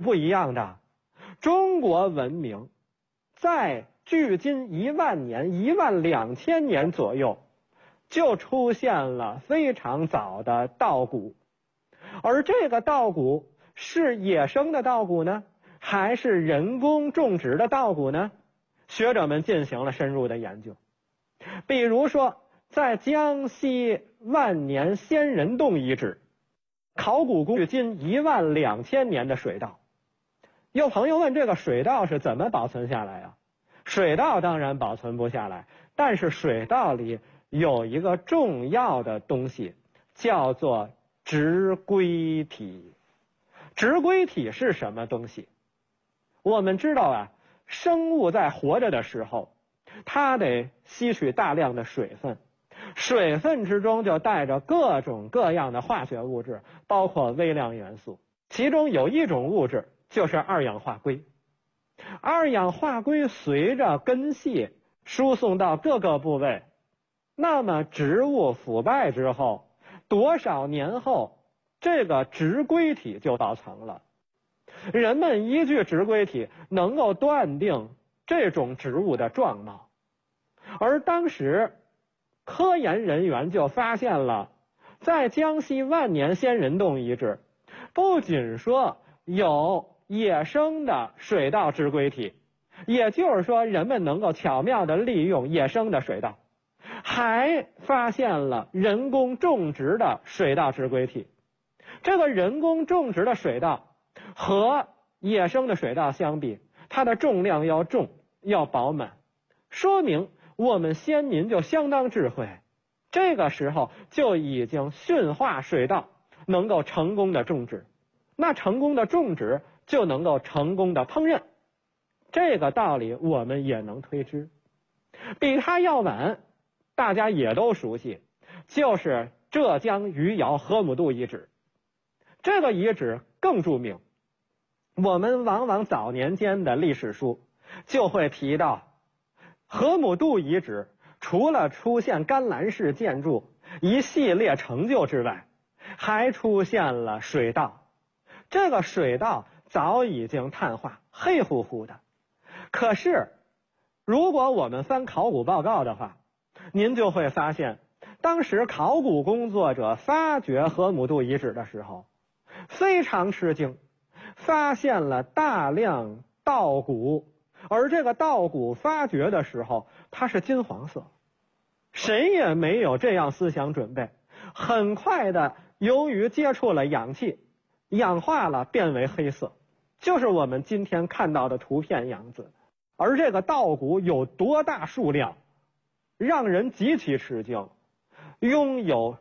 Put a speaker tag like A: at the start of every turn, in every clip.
A: 不一样的。中国文明在距今10000年、12000年左右就出现了非常早的稻谷，而这个稻谷是野生的稻谷呢，还是人工种植的稻谷呢？学者们进行了深入的研究。比如说，在江西万年仙人洞遗址，考古距今12000年的水稻。有朋友问，这个水稻是怎么保存下来啊？水稻当然保存不下来，但是水稻里有一个重要的东西，叫做植归体。植归体是什么东西？我们知道啊，生物在活着的时候，它得吸取大量的水分，水分之中就带着各种各样的化学物质，包括微量元素。其中有一种物质就是二氧化硅。二氧化硅随着根系输送到各个部位，那么植物腐败之后，多少年后，这个植归体就造成了。人们依据植归体能够断定这种植物的状貌，而当时科研人员就发现了，在江西万年仙人洞遗址，不仅说有野生的水稻植归体，也就是说人们能够巧妙地利用野生的水稻，还发现了人工种植的水稻植归体。这个人工种植的水稻和野生的水稻相比，它的重量要重，要饱满，说明我们先民就相当智慧，这个时候就已经驯化水稻，能够成功的种植。那成功的种植就能够成功的烹饪，这个道理我们也能推知。比它要晚，大家也都熟悉，就是浙江余姚河姆渡遗址。这个遗址更著名，我们往往早年间的历史书就会提到，河姆渡遗址除了出现甘蓝式建筑一系列成就之外，还出现了水稻。这个水稻早已经碳化，黑乎乎的。可是如果我们翻考古报告的话，您就会发现，当时考古工作者发掘河姆渡遗址的时候非常吃惊，发现了大量稻谷，而这个稻谷发掘的时候它是金黄色。谁也没有这样思想准备，很快的由于接触了氧气，氧化了变为黑色，就是我们今天看到的图片样子。而这个稻谷有多大数量，让人极其吃惊，拥有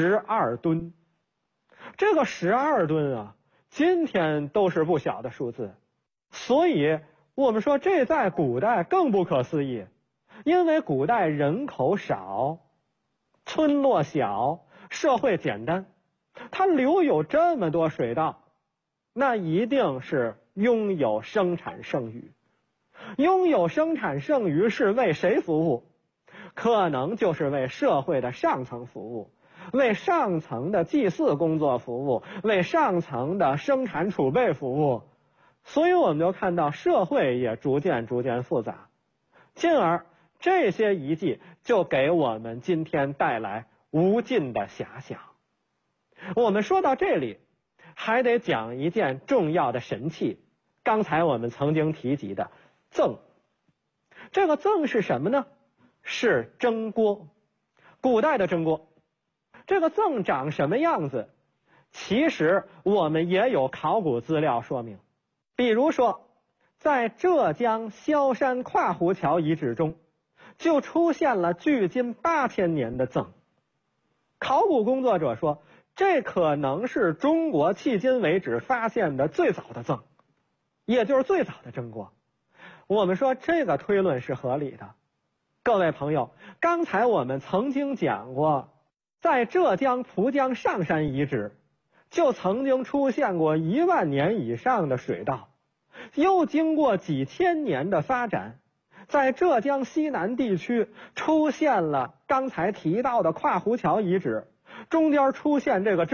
A: 12吨。这个12吨啊，今天都是不小的数字。所以我们说这在古代更不可思议，因为古代人口少，村落小，社会简单，它留有这么多水稻，那一定是拥有生产剩余。拥有生产剩余是为谁服务？可能就是为社会的上层服务，为上层的祭祀工作服务，为上层的生产储备服务。所以我们就看到社会也逐渐复杂，进而这些遗迹就给我们今天带来无尽的遐想。我们说到这里，还得讲一件重要的神器，刚才我们曾经提及的甑。这个甑是什么呢？是蒸锅，古代的蒸锅。这个甑长什么样子？其实我们也有考古资料说明。比如说，在浙江萧山跨湖桥遗址中，就出现了距今8000年的甑。考古工作者说，这可能是中国迄今为止发现的最早的甑，也就是最早的蒸锅。我们说这个推论是合理的。各位朋友，刚才我们曾经讲过，在浙江蒲江上山遗址就曾经出现过10000年以上的水稻，又经过几千年的发展，在浙江西南地区出现了刚才提到的跨湖桥遗址，中间出现这个